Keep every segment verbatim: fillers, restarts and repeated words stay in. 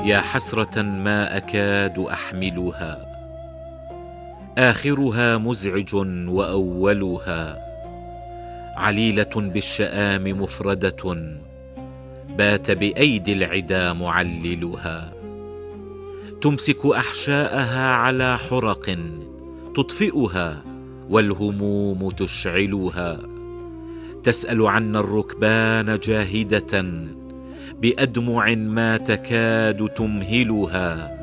يا حسرة ما أكاد أحملها، آخرها مزعج وأولها عليلة بالشآم مفردة، بات بأيدي العدا معللها. تمسك أحشاءها على حرق تطفئها والهموم تشعلها، تسأل عنا الركبان جاهدة بأدمع ما تكاد تمهلها.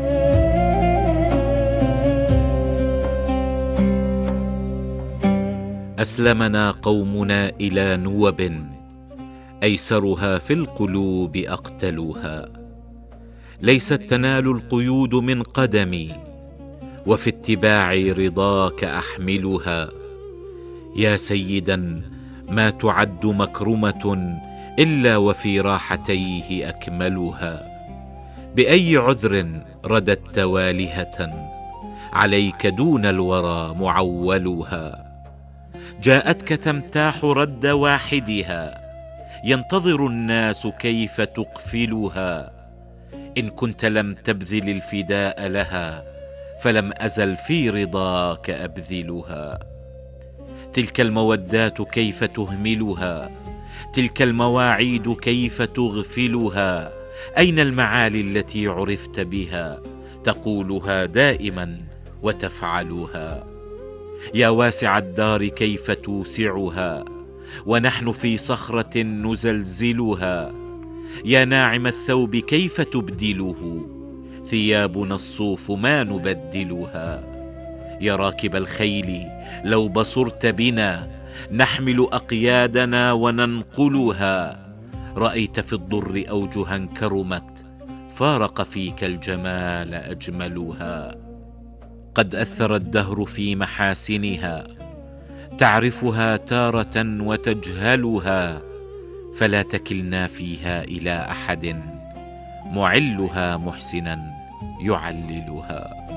أسلمنا قومنا إلى نوب أيسرها في القلوب أقتلوها، ليست تنال القيود من قدمي وفي اتباع رضاك أحملها. يا سيدا ما تعد مكرمة إلا وفي راحتيه أكملها، بأي عذر رددت والهة عليك دون الورى معولها. جاءتك تمتاح رد واحدها ينتظر الناس كيف تقفلها. إن كنت لم تبذل الفداء لها فلم أزل في رضاك أبذلها. تلك المودات كيف تهملها، تلك المواعيد كيف تغفلها. أين المعالي التي عرفت بها تقولها دائما وتفعلها. يا واسع الدار كيف توسعها ونحن في صخرة نزلزلها. يا ناعم الثوب كيف تبدله ثيابنا الصوف ما نبدلها. يا راكب الخيل لو بصرت بنا نحمل أقيادنا وننقلها. رأيت في الضر أوجها كرمت فارق فيك الجمال أجملها. قد أثر الدهر في محاسنها تعرفها تارة وتجهلها، فلا تكلنا فيها إلى أحد معلها محسنا يعللها.